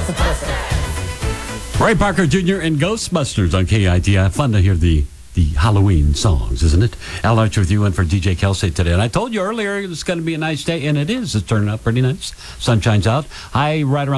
Ray Parker Jr. and Ghostbusters on KITI. Fun to hear the Halloween songs, isn't it? Al Archer with you and for DJ Kelsey today. And I told you earlier it's going to be a nice day, and it is. It's turning out pretty nice. Sun shines out. High right around